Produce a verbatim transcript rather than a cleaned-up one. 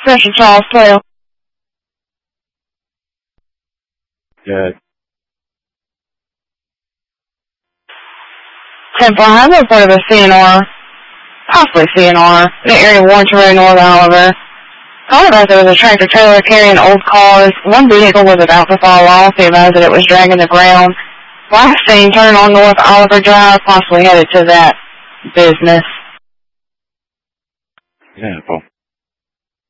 Fresh and Charles, twelve. Good. ten four, I have a report of a C N R, possibly C N R, in the area of Warrenton Road, North Oliver. Called about there was a tractor trailer carrying old cars. One vehicle was about to fall off. He advised that it was dragging the ground. Last seen turning on North Oliver Drive, possibly headed to that business. Yeah, well,